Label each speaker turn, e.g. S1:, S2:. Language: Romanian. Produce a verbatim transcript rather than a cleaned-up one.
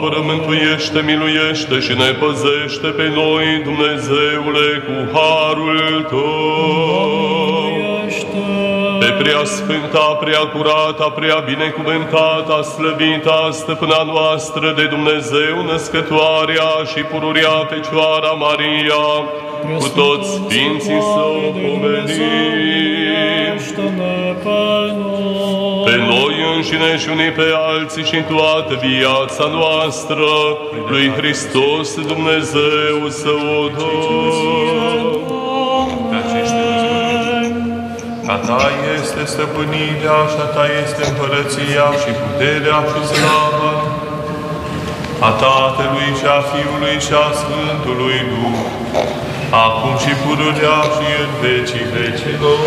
S1: apără, mântuiește, miluiește și ne păzește pe noi, Dumnezeule, cu harul Tău. Pe prea sfânta, prea curata, prea binecuvântata, slăvita, stăpâna noastră de Dumnezeu, născătoarea și pururea Fecioara Maria, cu toți sfinții să o pomenim. Pe noi înșine și unii pe alții și în toată viața noastră, lui Hristos Dumnezeu să o dăm.
S2: A Ta este stăpânirea, și a Ta este împărăția și puterea și slava, a Tatălui și a Fiului și a Sfântului Duh, acum și pururea și în vecii vecilor.